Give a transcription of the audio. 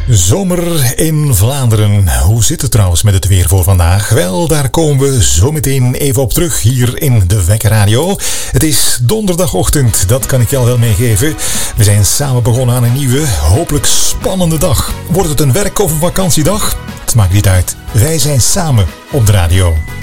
Zomer in Vlaanderen. Hoe zit het trouwens met het weer voor vandaag? Wel, daar komen we zo meteen even op terug hier in de Wekker Radio. Het is donderdagochtend, dat kan ik je al wel meegeven. We zijn samen begonnen aan een nieuwe, hopelijk spannende dag. Wordt het een werk- of een vakantiedag? Het maakt niet uit. Wij zijn samen op de radio.